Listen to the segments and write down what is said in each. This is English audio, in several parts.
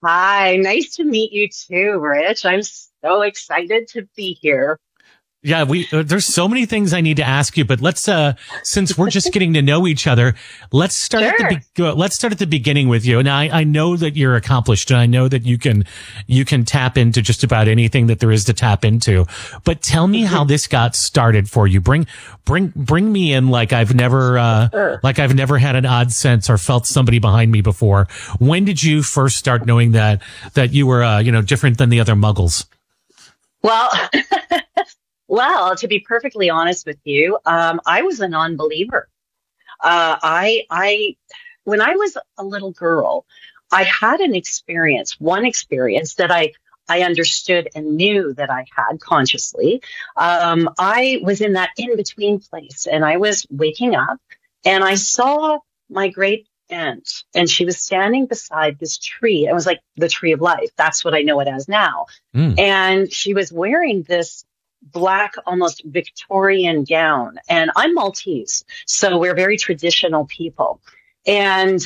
Hi, nice to meet you too, Rich. I'm so excited to be here. Yeah, we there's so many things I need to ask you, but let's since we're just getting to know each other, Sure. let's start at the beginning with you. Now I know that you're accomplished and I know that you can tap into just about anything that there is to tap into. But tell me how this got started for you. Bring me in Sure. like I've never had an odd sense or felt somebody behind me before. When did you first start knowing that you were different than the other muggles? Well, well, to be perfectly honest with you, I was a non-believer. When I was a little girl, I had one experience that I understood and knew that I had consciously. I was in that in-between place and I was waking up and I saw my great aunt and she was standing beside this tree. It was like the tree of life. That's what I know it as now. Mm. And she was wearing this black, almost Victorian gown. And I'm Maltese, so we're very traditional people. And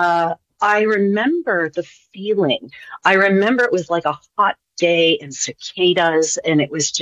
I remember the feeling. I remember it was like a hot day and cicadas, and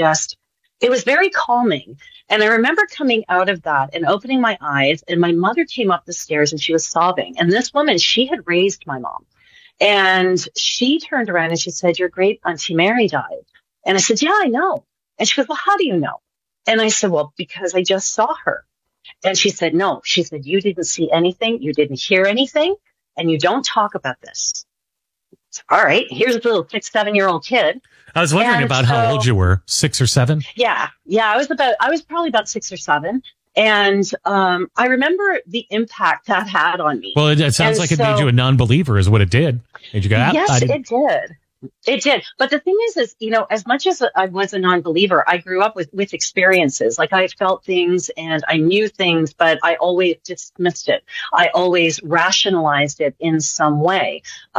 it was very calming. And I remember coming out of that and opening my eyes, and my mother came up the stairs and she was sobbing. And this woman, she had raised my mom. And she turned around and she said, "Your great Auntie Mary died." And I said, "Yeah, I know." And she goes, "Well, how do you know?" And I said, "Well, because I just saw her." And she said, "No." She said, "You didn't see anything. You didn't hear anything. And you don't talk about this." All right. Here's a little 6, 7-year-old kid. I was wondering And about how old so, you were, 6 or 7. yeah, I was probably about 6 or 7. And I remember the impact that had on me. Well, it sounds And like it made you a so, non-believer is what it did. Made you go, I yes, didn't. it did. It did. But the thing is, as much as I was a non-believer, I grew up with experiences. Like I felt things and I knew things, but I always dismissed it. I always rationalized it in some way.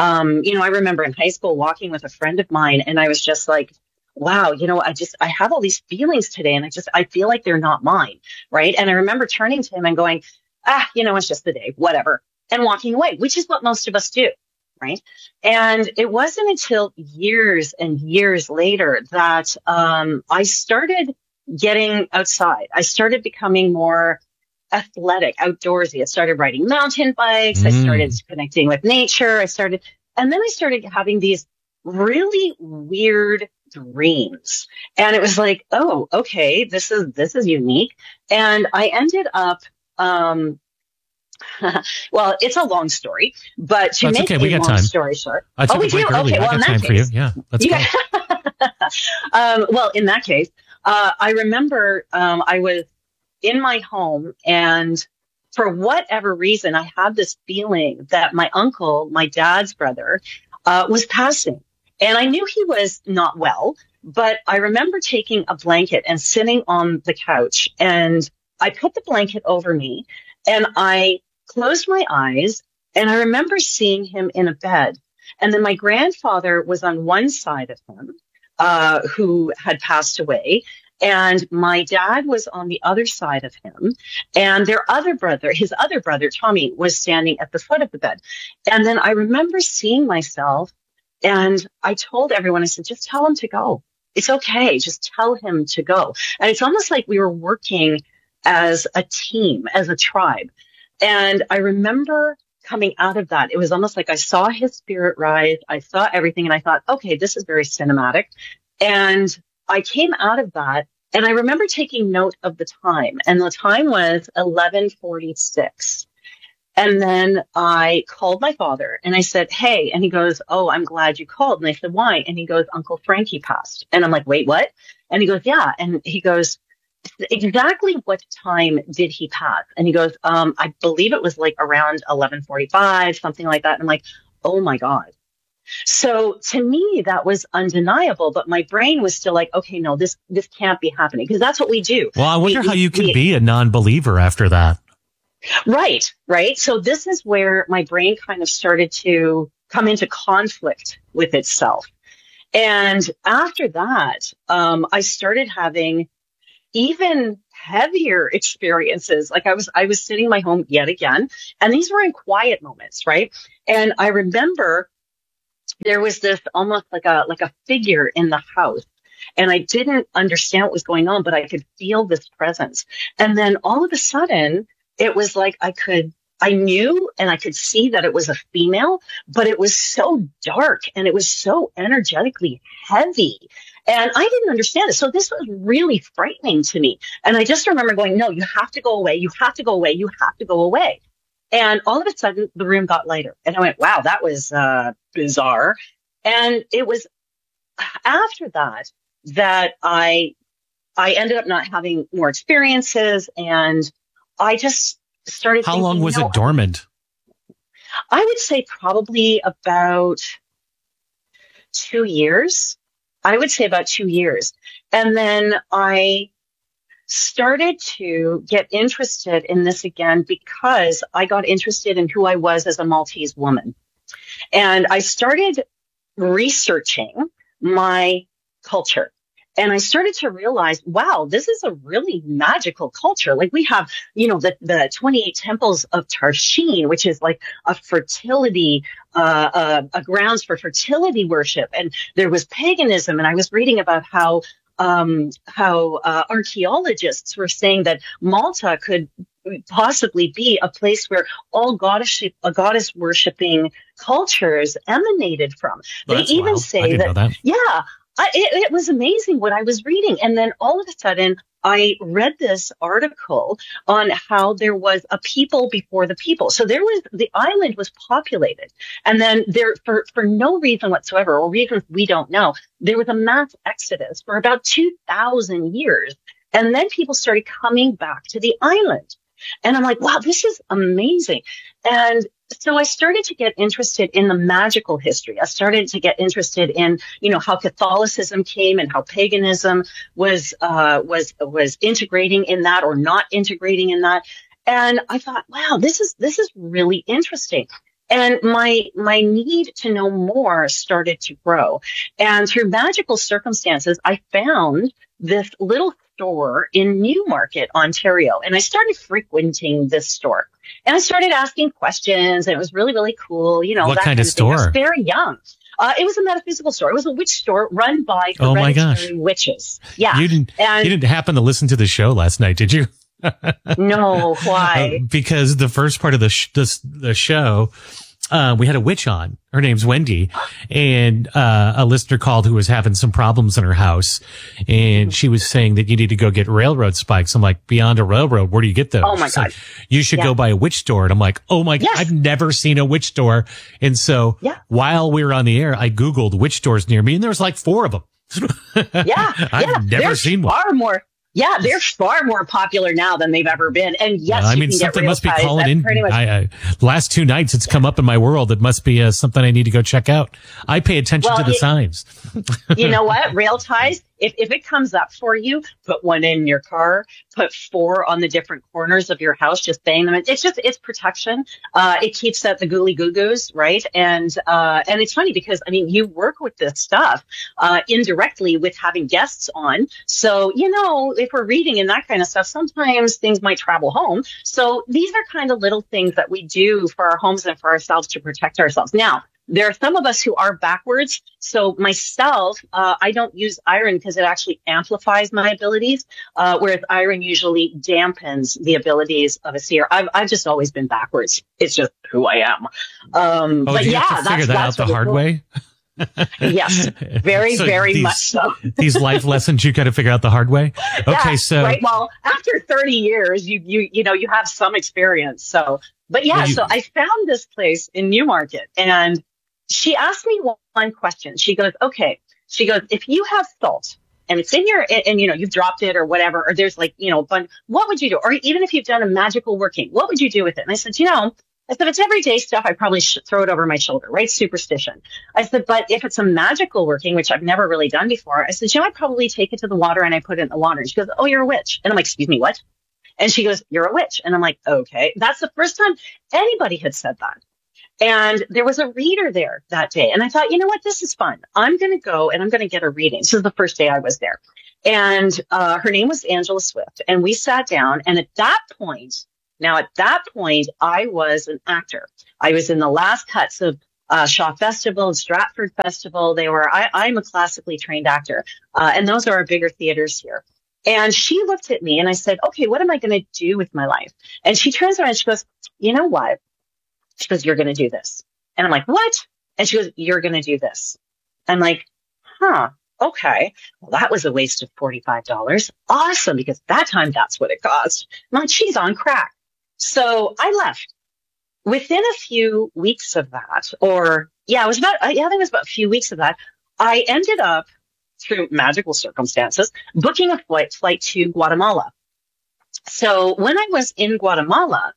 I remember in high school walking with a friend of mine and I was just like, wow, I have all these feelings today and I feel like they're not mine. Right. And I remember turning to him and going, it's just the day, whatever, and walking away, which is what most of us do. Right. And it wasn't until years and years later that I started getting outside. I started becoming more athletic, outdoorsy. I started riding mountain bikes. I started Mm. connecting with nature. And then I started having these really weird dreams. And it was like, oh, okay, this is unique. And I ended up, um, well, it's a long story, but to That's make okay. We a got long time. story short, I oh, took a we do? break Okay, earlier. I well, in got that time for you. case, Yeah, let's yeah. go. Well, in that case, I remember I was in my home, and for whatever reason, I had this feeling that my uncle, my dad's brother, was passing. And I knew he was not well, but I remember taking a blanket and sitting on the couch, and I put the blanket over me, and I closed my eyes, and I remember seeing him in a bed. And then my grandfather was on one side of him, who had passed away. And my dad was on the other side of him. And his other brother, Tommy, was standing at the foot of the bed. And then I remember seeing myself and I told everyone, I said, just tell him to go. It's okay. Just tell him to go. And it's almost like we were working as a team, as a tribe. And I remember coming out of that. It was almost like I saw his spirit rise. I saw everything and I thought, okay, this is very cinematic. And I came out of that and I remember taking note of the time, and the time was 11:46. And then I called my father and I said, "Hey," and he goes, "Oh, I'm glad you called." And I said, "Why?" And he goes, "Uncle Frankie passed." And I'm like, "Wait, what?" And he goes, "Yeah." And he goes, "Exactly what time did he pass?" And he goes, "I believe it was like around 11:45, something like that." And I'm like, "Oh my God." So to me, that was undeniable, but my brain was still like, okay, no, this can't be happening, because that's what we do. Well, I We, wonder how we, you can we, be a non-believer after that. right, right. So this is where my brain kind of started to come into conflict with itself. And after that, I started having even heavier experiences. Like I was sitting in my home yet again, and these were in quiet moments, right? And I remember there was this almost like a figure in the house. And I didn't understand what was going on, but I could feel this presence. And then all of a sudden, it was like I knew and I could see that it was a female, but it was so dark and it was so energetically heavy. And I didn't understand it. So this was really frightening to me. And I just remember going, no, you have to go away. You have to go away. You have to go away. And all of a sudden, the room got lighter. And I went, wow, that was bizarre. And it was after that I ended up not having more experiences. And I just started How thinking, long was it dormant? I would say probably about 2 years. I would say about 2 years. And then I started to get interested in this again because I got interested in who I was as a Maltese woman. And I started researching my culture. And I started to realize, wow, this is a really magical culture. Like we have, the 28 temples of Tarshin, which is like a fertility, a grounds for fertility worship. And there was paganism. And I was reading about how archaeologists were saying that Malta could possibly be a place where all goddess worshiping cultures emanated from. Well, they even wild. say that. Yeah. It was amazing what I was reading. And then all of a sudden, I read this article on how there was a people before the people. So the island was populated. And then there, for no reason whatsoever, or reasons we don't know, there was a mass exodus for about 2,000 years. And then people started coming back to the island. And I'm like, wow, this is amazing. And so I started to get interested in the magical history. I started to get interested in, how Catholicism came and how paganism was integrating in that or not integrating in that. And I thought, wow, this is really interesting. And my need to know more started to grow. And through magical circumstances, I found this little store in Newmarket, Ontario. And I started frequenting this store. And I started asking questions. And it was really, really cool. What kind of store? I was very young. It was a metaphysical store. It was a witch store run by hereditary witches. Yeah. You didn't happen to listen to the show last night, did you? No, why? Because the first part of the show, we had a witch on. Her name's Wendy, and a listener called who was having some problems in her house, and she was saying that you need to go get railroad spikes. I'm like, beyond a railroad, where do you get those? Oh my God. Like, you should go by a witch store. And I'm like, oh my God, I've never seen a witch store. And so while we were on the air, I Googled witch stores near me, and there was like 4 of them. I've never seen one. They're far more popular now than they've ever been. And yes, I mean, something must be calling in. Last 2 nights, it's come up in my world. It must be something I need to go check out. I pay attention to the signs. You know what? Rail ties. If it comes up for you, put 1 in your car, put 4 on the different corners of your house, just bang them. It's protection. It keeps out the ghoulie goo-goos, right? And it's funny because, I mean, you work with this stuff, indirectly with having guests on. So, if we're reading and that kind of stuff, sometimes things might travel home. So these are kind of little things that we do for our homes and for ourselves to protect ourselves. Now, there are some of us who are backwards. So myself, I don't use iron because it actually amplifies my abilities, whereas iron usually dampens the abilities of a seer. I've just always been backwards. It's just who I am. But you have to figure that out the hard way? Yes, very much so. These life lessons you got to figure out the hard way. Okay, yeah, so right. Well, after 30 years, you have some experience. So, but yeah, so I found this place in Newmarket, and she asked me one question. She goes, okay. She goes, if you have salt and it's in your, and you've dropped it or whatever, or there's like, but what would you do? Or even if you've done a magical working, what would you do with it? And I said, if it's everyday stuff, I probably should throw it over my shoulder, right? Superstition. I said, but if it's a magical working, which I've never really done before, I said, I'd probably take it to the water and I put it in the water. And she goes, oh, you're a witch. And I'm like, excuse me, what? And she goes, you're a witch. And I'm like, okay. That's the first time anybody had said that. And there was a reader there that day. And I thought, you know what? This is fun. I'm going to go and I'm going to get a reading. This is the first day I was there. And her name was Angela Swift. And we sat down. And at that point, I was an actor. I was in the last cuts of Shaw Festival and Stratford Festival. I'm a classically trained actor. And those are our bigger theaters here. And she looked at me and I said, okay, what am I going to do with my life? And she turns around and she goes, you know what? She goes, you're going to do this. And I'm like, what? And she goes, you're going to do this. I'm like, huh, okay. Well, that was a waste of $45. Awesome. Because that time, that's what it cost. I'm like, she's on crack. So I left. Within a few weeks of that, I think it was about a few weeks of that, I ended up, through magical circumstances, booking a flight to Guatemala. So when I was in Guatemala,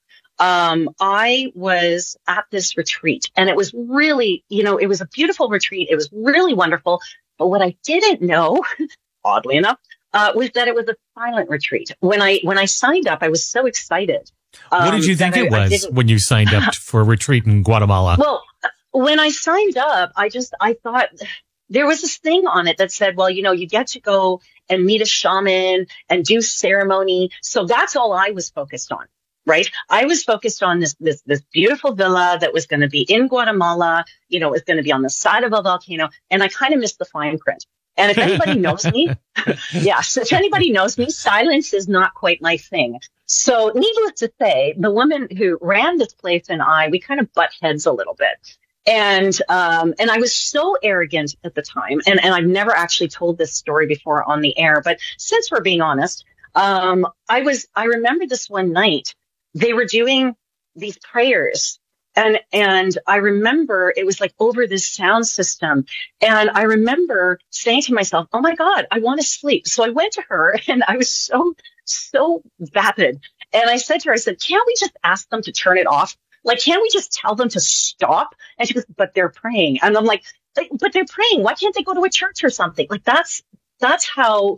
I was at this retreat, and it was really, it was a beautiful retreat. It was really wonderful. But what I didn't know, oddly enough, was that it was a silent retreat. When I signed up, I was so excited. What did you think it was when you signed up for a retreat in Guatemala? Well, when I signed up, I thought there was this thing on it that said, well, you get to go and meet a shaman and do ceremony. So that's all I was focused on, right? I was focused on this beautiful villa that was going to be in Guatemala. It was going to be on the side of a volcano. And I kind of missed the fine print. And if anybody knows me, if anybody knows me, silence is not quite my thing. So needless to say, the woman who ran this place and we kind of butt heads a little bit. And I was so arrogant at the time. And I've never actually told this story before on the air, but since we're being honest, I remember this one night, they were doing these prayers. And I remember it was like over this sound system. And I remember saying to myself, oh my God, I want to sleep. So I went to her and I was so vapid. And I said to her, can't we just ask them to turn it off? Like, can't we just tell them to stop? And she goes, but they're praying. And I'm like, but they're praying. Why can't they go to a church or something? Like, that's how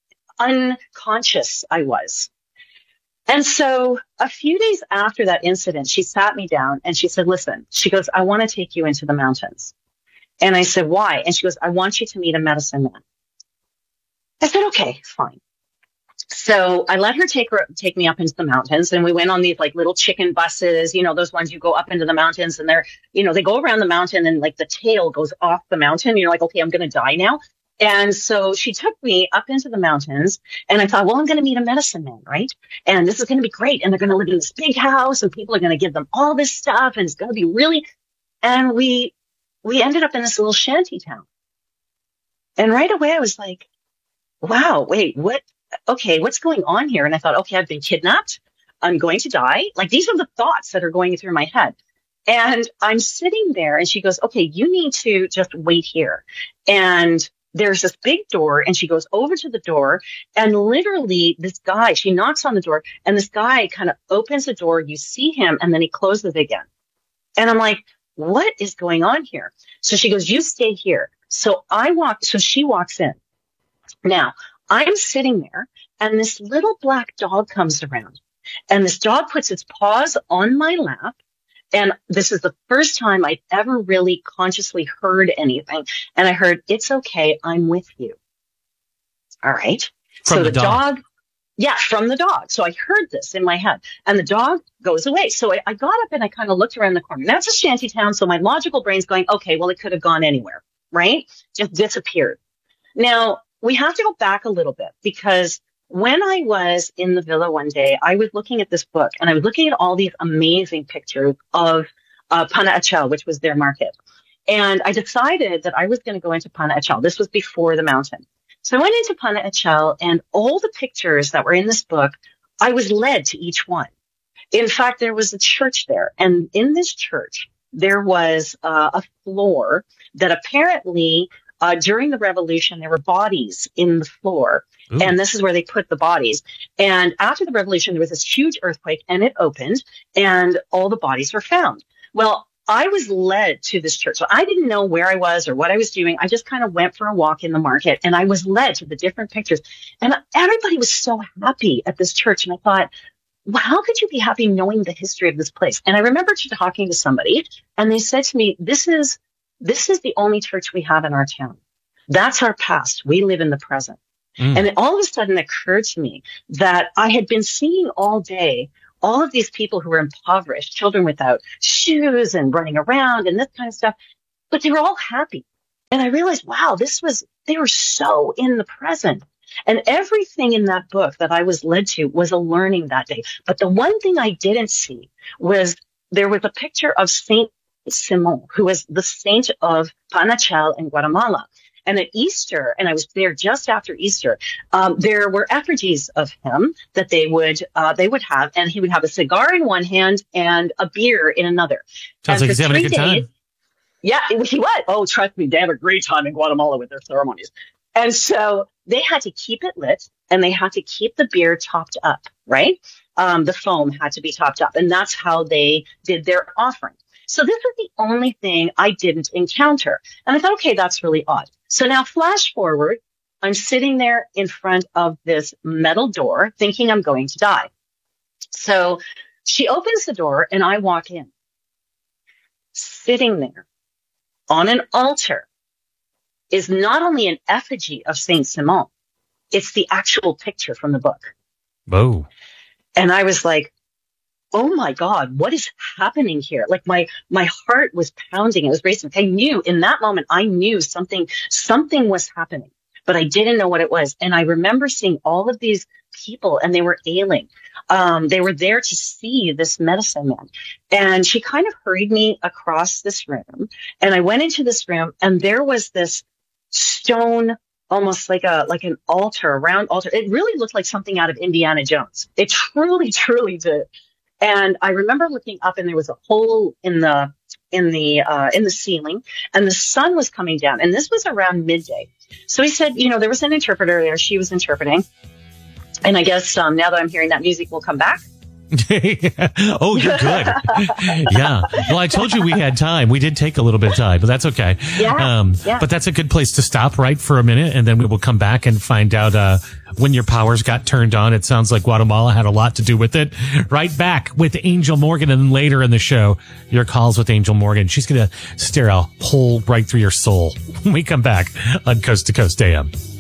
unconscious I was. And so a few days after that incident, she sat me down and she said, listen, she goes, I want to take you into the mountains. And I said, why? And she goes, I want you to meet a medicine man. I said, okay, fine. So I let her take me up into the mountains, and we went on these like little chicken buses, those ones you go up into the mountains and they're, they go around the mountain and like the tail goes off the mountain. You're like, okay, I'm going to die now. And so she took me up into the mountains, and I thought, well, I'm going to meet a medicine man, right? And this is going to be great. And they're going to live in this big house, and people are going to give them all this stuff, and it's going to be really, and we ended up in this little shanty town. And right away I was like, wow, wait, what? Okay, what's going on here? And I thought, okay, I've been kidnapped. I'm going to die. Like, these are the thoughts that are going through my head. And I'm sitting there, and she goes, okay, you need to just wait here. And there's this big door, and she goes over to the door, and literally this guy, she knocks on the door, and this guy kind of opens the door. You see him, and then he closes it again. And I'm like, what is going on here? So she goes, you stay here. So she walks in. Now, I'm sitting there, and this little black dog comes around, and this dog puts its paws on my lap. And this is the first time I'd ever really consciously heard anything. And I heard, it's okay, I'm with you. All right. From the dog. Yeah, from the dog. So I heard this in my head, and the dog goes away. So I got up and I kind of looked around the corner. That's a shanty town. So my logical brain's going, okay, well, it could have gone anywhere, right? Just disappeared. Now, we have to go back a little bit, because when I was in the villa one day, I was looking at this book, and I was looking at all these amazing pictures of Pana Achel, which was their market. And I decided that I was going to go into Pana Achel. This was before the mountain. So I went into Pana Achel, and all the pictures that were in this book, I was led to each one. In fact, there was a church there. And in this church, there was a floor that apparently during the revolution, there were bodies in the floor. Ooh. And this is where they put the bodies. And after the revolution, there was this huge earthquake, and it opened, and all the bodies were found. Well, I was led to this church. So I didn't know where I was or what I was doing. I just kind of went for a walk in the market, and I was led to the different pictures. And everybody was so happy at this church. And I thought, well, how could you be happy knowing the history of this place? And I remember talking to somebody, and they said to me, this is the only church we have in our town. That's our past. We live in the present. And it all of a sudden occurred to me that I had been seeing all day all of these people who were impoverished, children without shoes and running around and this kind of stuff, but they were all happy. And I realized, wow, they were so in the present. And everything in that book that I was led to was a learning that day. But the one thing I didn't see was there was a picture of Saint Simon, who was the saint of Panachal in Guatemala. And at Easter, and I was there just after Easter, there were effigies of him that they would have, and he would have a cigar in one hand and a beer in another. Sounds like he's having a good time. Yeah, he was. Oh, trust me, they have a great time in Guatemala with their ceremonies. And so they had to keep it lit, and they had to keep the beer topped up, right? The foam had to be topped up, and that's how they did their offering. So this was the only thing I didn't encounter. And I thought, okay, that's really odd. So now flash forward, I'm sitting there in front of this metal door thinking I'm going to die. So she opens the door and I walk in. Sitting there on an altar is not only an effigy of Saint Simon, it's the actual picture from the book. Whoa. And I was like, oh my God, what is happening here? Like my heart was pounding. It was racing. I knew in that moment, I knew something was happening, but I didn't know what it was. And I remember seeing all of these people and they were ailing. They were there to see this medicine man. And she kind of hurried me across this room. And I went into this room and there was this stone, almost like an altar, a round altar. It really looked like something out of Indiana Jones. It truly, truly did. And I remember looking up and there was a hole in the ceiling and the sun was coming down. And this was around midday. So he said, there was an interpreter there. She was interpreting. And I guess now that I'm hearing that music will come back. Oh, you're good. Yeah. Well, I told you we had time. We did take a little bit of time, but that's okay. Yeah. But that's a good place to stop right for a minute. And then we will come back and find out, when your powers got turned on. It sounds like Guatemala had a lot to do with it. Right back with Angel Morgan. And then later in the show, your calls with Angel Morgan. She's going to stare a hole right through your soul when we come back on Coast to Coast AM.